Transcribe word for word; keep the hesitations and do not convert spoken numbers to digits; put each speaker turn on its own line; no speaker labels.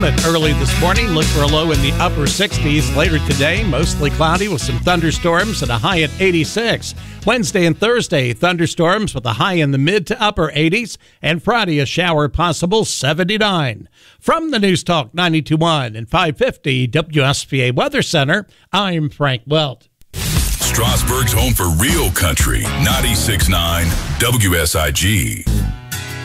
Early this morning, look for a low in the upper sixties. Later today, mostly cloudy with some thunderstorms and a high at eighty-six. Wednesday and Thursday, thunderstorms with a high in the mid to upper eighties. And Friday, a shower possible, seventy-nine. From the News Talk ninety-two point one and five fifty W S P A Weather Center, I'm Frank Welt.
Strasburg's home for real country, ninety-six point nine W S I G.